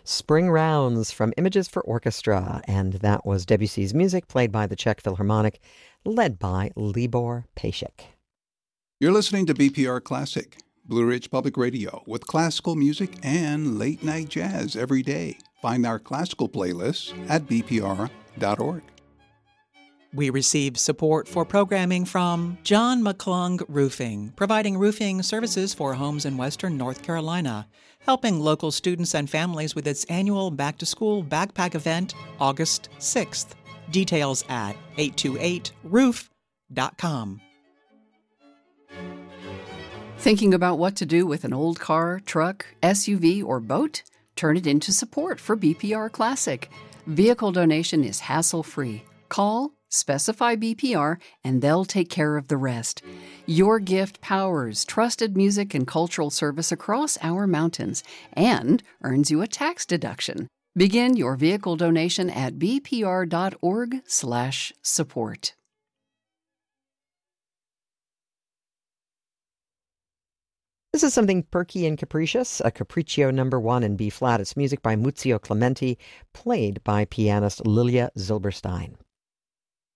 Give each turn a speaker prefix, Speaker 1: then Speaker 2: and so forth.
Speaker 1: Spring Rounds from Images for Orchestra, and that was Debussy's music played by the Czech Philharmonic, led by Libor Pejsik.
Speaker 2: You're listening to BPR Classic, Blue Ridge Public Radio, with classical music and late-night jazz every day. Find our classical playlists at bpr.org.
Speaker 3: We receive support for programming from John McClung Roofing, providing roofing services for homes in western North Carolina, helping local students and families with its annual back-to-school backpack event, August 6th. Details at 828roof.com.
Speaker 4: Thinking about what to do with an old car, truck, SUV, or boat? Turn it into support for BPR Classic. Vehicle donation is hassle-free. Call, specify BPR, and they'll take care of the rest. Your gift powers trusted music and cultural service across our mountains and earns you a tax deduction. Begin your vehicle donation at bpr.org/support.
Speaker 1: This is something perky and capricious, a Capriccio No. 1 in B-flat. It's music by Muzio Clementi, played by pianist Lilia Zilberstein.